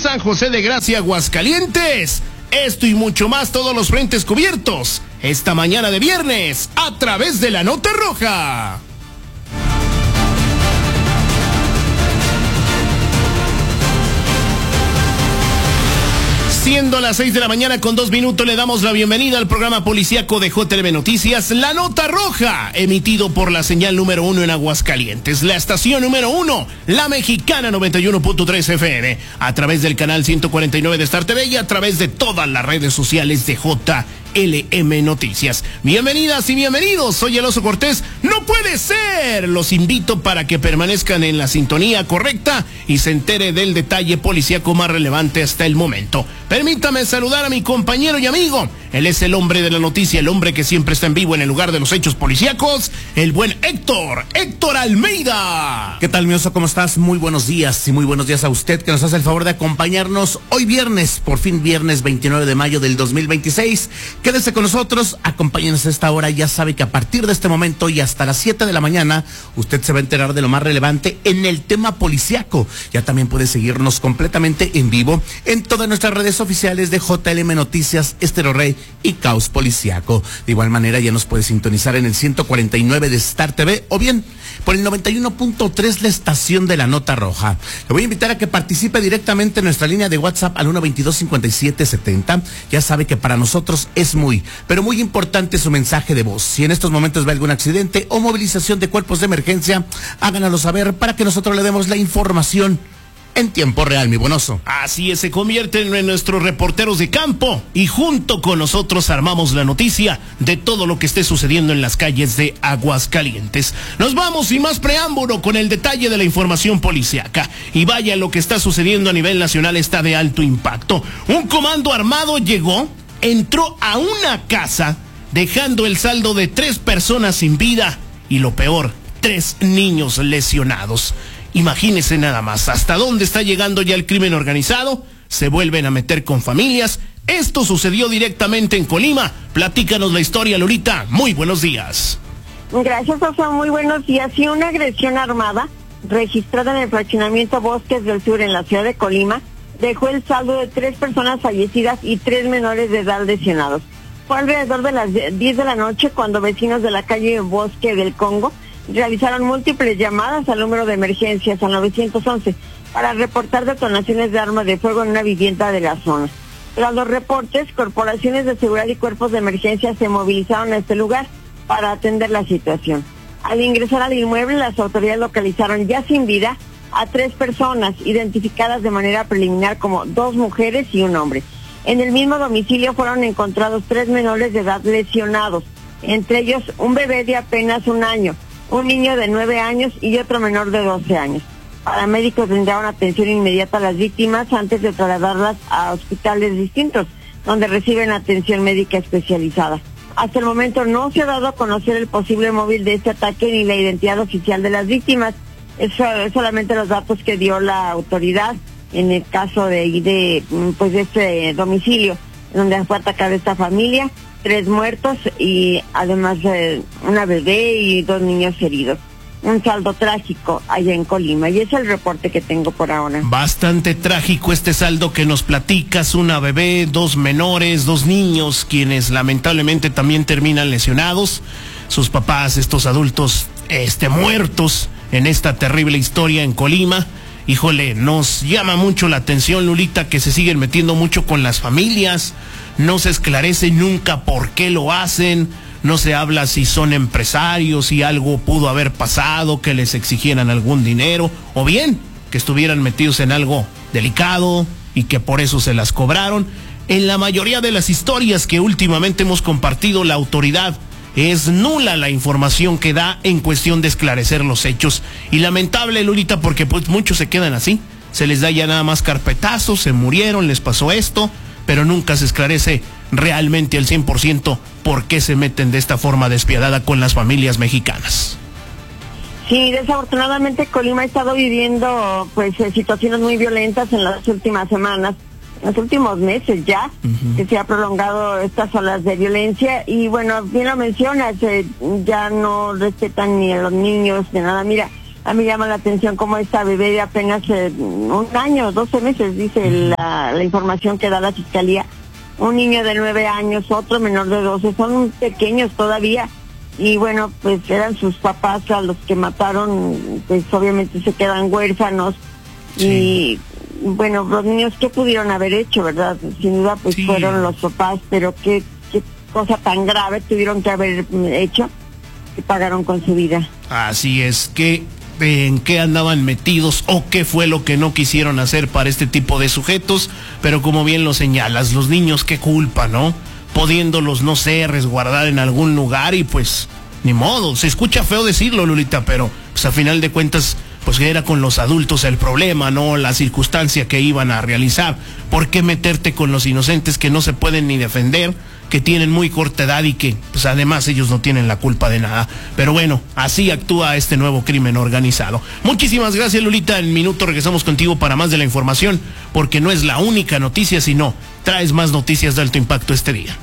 San José de Gracia, Aguascalientes. Esto y mucho más, todos los frentes cubiertos, esta mañana de viernes, a través de la Nota Roja. Siendo las 6 de la mañana con 2 minutos, le damos la bienvenida al programa policíaco de JLB Noticias, La Nota Roja, emitido por la señal número 1 en Aguascalientes, la estación número 1, La Mexicana 91.3 FM, a través del canal 149 de Star TV y a través de todas las redes sociales de JLM Noticias. Bienvenidas y bienvenidos, soy el Oso Cortés. No puede ser, los invito para que permanezcan en la sintonía correcta y se entere del detalle policíaco más relevante hasta el momento. Permítame saludar a mi compañero y amigo. Él es el hombre de la noticia, el hombre que siempre está en vivo en el lugar de los hechos policíacos, el buen Héctor Almeida. ¿Qué tal, mi Oso? ¿Cómo estás? Muy buenos días y muy buenos días a usted que nos hace el favor de acompañarnos hoy viernes, por fin viernes 29 de mayo del 2026. Quédese con nosotros, acompáñenos a esta hora. Ya sabe que a partir de este momento y hasta las 7 de la mañana, usted se va a enterar de lo más relevante en el tema policíaco. Ya también puede seguirnos completamente en vivo en todas nuestras redes oficiales de JLM Noticias, Estéreo Rey y Caos Policíaco. De igual manera, ya nos puede sintonizar en el 149 de Star TV o bien por el 91.3, la estación de la Nota Roja. Le voy a invitar a que participe directamente en nuestra línea de WhatsApp al 122-5770. Ya sabe que para nosotros es muy, pero muy importante su mensaje de voz. Si en estos momentos ve algún accidente o movilización de cuerpos de emergencia, háganoslo saber para que nosotros le demos la información en tiempo real, mi buen Oso. Así es, se convierten en nuestros reporteros de campo y junto con nosotros armamos la noticia de todo lo que esté sucediendo en las calles de Aguascalientes. Nos vamos sin más preámbulo con el detalle de la información policíaca. Y vaya, lo que está sucediendo a nivel nacional está de alto impacto. Un comando armado entró a una casa dejando el saldo de 3 personas sin vida y lo peor, 3 niños lesionados. Imagínese nada más, ¿hasta dónde está llegando ya el crimen organizado? Se vuelven a meter con familias. Esto sucedió directamente en Colima. Platícanos la historia, Lolita. Muy buenos días. Gracias, Oso. Muy buenos días. Sí, una agresión armada registrada en el fraccionamiento Bosques del Sur en la ciudad de Colima dejó el saldo de 3 personas fallecidas y 3 menores de edad lesionados. Fue alrededor de las 10 de la noche cuando vecinos de la calle Bosque del Congo realizaron múltiples llamadas al número de emergencias al 911 para reportar detonaciones de armas de fuego en una vivienda de la zona. Tras los reportes, corporaciones de seguridad y cuerpos de emergencia se movilizaron a este lugar para atender la situación. Al ingresar al inmueble, las autoridades localizaron ya sin vida a 3 personas identificadas de manera preliminar como 2 mujeres y un hombre. En el mismo domicilio fueron encontrados 3 menores de edad lesionados, entre ellos un bebé de apenas 1 año, un niño de 9 años y otro menor de 12 años. Paramédicos brindaron atención inmediata a las víctimas antes de trasladarlas a hospitales distintos, donde reciben atención médica especializada. Hasta el momento no se ha dado a conocer el posible móvil de este ataque ni la identidad oficial de las víctimas. Es solamente los datos que dio la autoridad en el caso de este domicilio, donde fue atacada esta familia. 3 muertos y además una bebé y 2 niños heridos. Un saldo trágico allá en Colima, y es el reporte que tengo por ahora. Bastante trágico este saldo que nos platicas, una bebé, 2 menores, 2 niños, quienes lamentablemente también terminan lesionados, sus papás, estos adultos muertos en esta terrible historia en Colima. Híjole, nos llama mucho la atención, Lulita, que se siguen metiendo mucho con las familias. No se esclarece nunca por qué lo hacen, no se habla si son empresarios, si algo pudo haber pasado, que les exigieran algún dinero, o bien que estuvieran metidos en algo delicado y que por eso se las cobraron. En la mayoría de las historias que últimamente hemos compartido, la autoridad es nula la información que da en cuestión de esclarecer los hechos. Y lamentable, Lulita, porque pues muchos se quedan así, se les da ya nada más carpetazos, se murieron, les pasó esto, pero nunca se esclarece realmente al 100% por qué se meten de esta forma despiadada con las familias mexicanas. Sí, desafortunadamente Colima ha estado viviendo situaciones muy violentas en las últimas semanas, en los últimos meses ya, que se ha prolongado estas olas de violencia y bueno, bien lo mencionas, ya no respetan ni a los niños ni nada. Mira, A mí llama la atención cómo esta bebé de apenas 1 año, 12 meses, dice la información que da la fiscalía. Un niño de 9 años, otro menor de 12, son pequeños todavía. Y bueno, pues eran sus papás a los que mataron, pues obviamente se quedan huérfanos. Sí. Y bueno, los niños, ¿qué pudieron haber hecho, verdad? Sin duda, pues fueron los papás, pero qué cosa tan grave tuvieron que haber hecho que pagaron con su vida. Así es, que en qué andaban metidos o qué fue lo que no quisieron hacer para este tipo de sujetos, pero como bien lo señalas, los niños, qué culpa, ¿no? Pudiéndolos, no sé, resguardar en algún lugar y pues, ni modo, se escucha feo decirlo, Lolita, pero pues a final de cuentas, pues era con los adultos el problema, ¿no? La circunstancia que iban a realizar. ¿Por qué meterte con los inocentes que no se pueden ni defender, que tienen muy corta edad y que, pues además ellos no tienen la culpa de nada? Pero bueno, así actúa este nuevo crimen organizado. Muchísimas gracias, Lolita. En minuto regresamos contigo para más de la información, porque no es la única noticia, sino traes más noticias de alto impacto este día.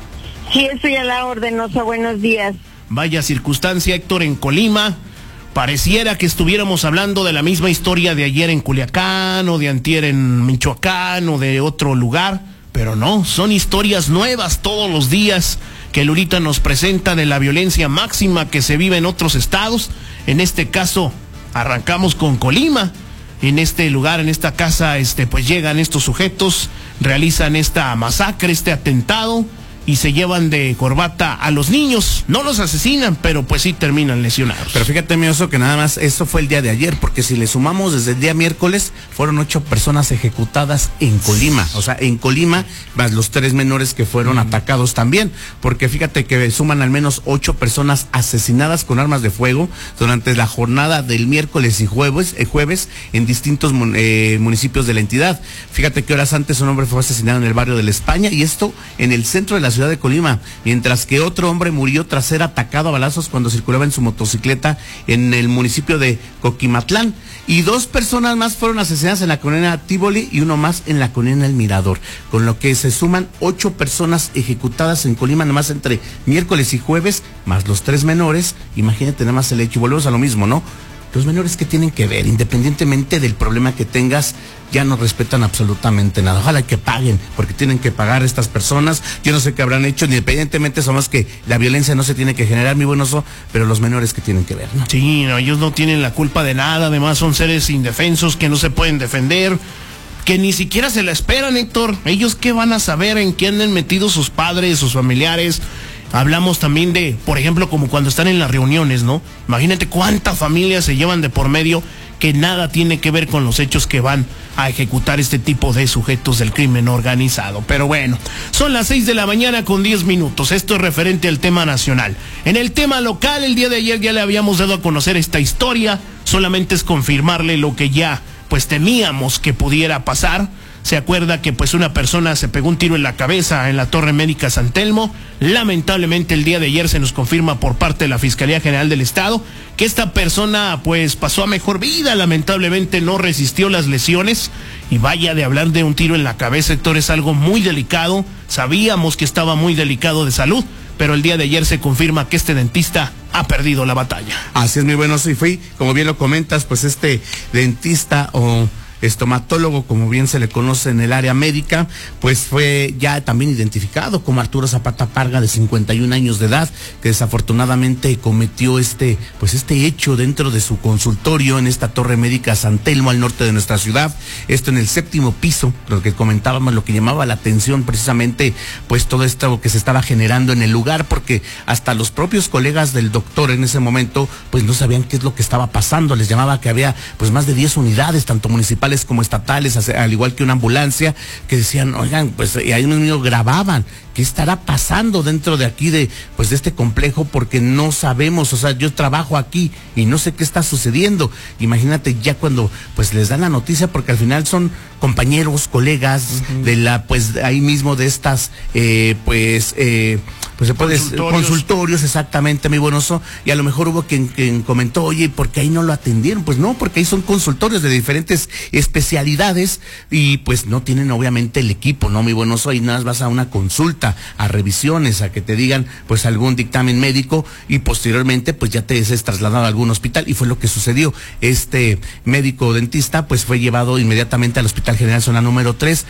Sí, estoy a la orden, Oso, buenos días. Vaya circunstancia, Héctor, en Colima. Pareciera que estuviéramos hablando de la misma historia de ayer en Culiacán, o de antier en Michoacán, o de otro lugar, pero no, son historias nuevas todos los días que Lolita nos presenta de la violencia máxima que se vive en otros estados. En este caso, arrancamos con Colima. En este lugar, en esta casa, pues llegan estos sujetos, realizan esta masacre, este atentado, y se llevan de corbata a los niños. No los asesinan, pero pues sí terminan lesionados. Pero fíjate, mi Oso, que nada más eso fue el día de ayer, porque si le sumamos desde el día miércoles, fueron 8 personas ejecutadas en Colima. O sea, en Colima, más los 3 menores que fueron atacados también, porque fíjate que suman al menos 8 personas asesinadas con armas de fuego durante la jornada del miércoles y jueves en distintos municipios de la entidad. Fíjate que horas antes un hombre fue asesinado en el barrio de La España, y esto en el centro de la ciudad de Colima, mientras que otro hombre murió tras ser atacado a balazos cuando circulaba en su motocicleta en el municipio de Coquimatlán, y 2 personas más fueron asesinadas en la colonia Tívoli y uno más en la colonia El Mirador, con lo que se suman 8 personas ejecutadas en Colima nada más entre miércoles y jueves, más los 3 menores. Imagínate nada más el hecho, y volvemos a lo mismo, ¿no? Los menores que tienen que ver, independientemente del problema que tengas, ya no respetan absolutamente nada. Ojalá que paguen, porque tienen que pagar estas personas. Yo no sé qué habrán hecho, independientemente somos que la violencia no se tiene que generar, mi buen Oso, pero los menores que tienen que ver, ¿no? Sí, no, ellos no tienen la culpa de nada, además son seres indefensos que no se pueden defender, que ni siquiera se la esperan, Héctor. Ellos qué van a saber en qué andan metidos sus padres, sus familiares. Hablamos también de, por ejemplo, como cuando están en las reuniones, ¿no? Imagínate cuánta familia se llevan de por medio que nada tiene que ver con los hechos que van a ejecutar este tipo de sujetos del crimen organizado. Pero bueno, son las 6 de la mañana con 10 minutos. Esto es referente al tema nacional. En el tema local, el día de ayer ya le habíamos dado a conocer esta historia. Solamente es confirmarle lo que ya pues temíamos que pudiera pasar. Se acuerda que pues una persona se pegó un tiro en la cabeza en la Torre Médica San Telmo. Lamentablemente el día de ayer se nos confirma por parte de la Fiscalía General del Estado que esta persona pues pasó a mejor vida. Lamentablemente no resistió las lesiones, y vaya, de hablar de un tiro en la cabeza, Héctor, es algo muy delicado. Sabíamos que estaba muy delicado de salud, pero el día de ayer se confirma que este dentista ha perdido la batalla. Así es, muy bueno, sí, fui, como bien lo comentas, pues este dentista o estomatólogo, como bien se le conoce en el área médica, pues fue ya también identificado como Arturo Zapata Parga, de 51 años de edad, que desafortunadamente cometió este hecho dentro de su consultorio en esta Torre Médica San Telmo, al norte de nuestra ciudad. Esto en el 7º piso, lo que comentábamos, lo que llamaba la atención precisamente, pues todo esto que se estaba generando en el lugar, porque hasta los propios colegas del doctor en ese momento, pues no sabían qué es lo que estaba pasando. Les llamaba que había pues más de 10 unidades, tanto municipales como estatales, al igual que una ambulancia, que decían, oigan, pues ahí unos niños grababan, ¿qué estará pasando dentro de aquí de este complejo? Porque no sabemos, o sea, yo trabajo aquí y no sé qué está sucediendo. Imagínate ya cuando pues les dan la noticia, porque al final son compañeros, colegas de la, pues ahí mismo de estas, pues pues se puede consultorios, exactamente, mi buen oso, y a lo mejor hubo quien comentó, oye, ¿por qué ahí no lo atendieron? Pues no, porque ahí son consultorios de diferentes especialidades y pues no tienen obviamente el equipo, ¿no, mi buen oso? Ahí nada más vas a una consulta, a revisiones, a que te digan pues algún dictamen médico y posteriormente pues ya te es trasladado a algún hospital, y fue lo que sucedió. Este médico dentista pues fue llevado inmediatamente al Hospital General Zona número 3,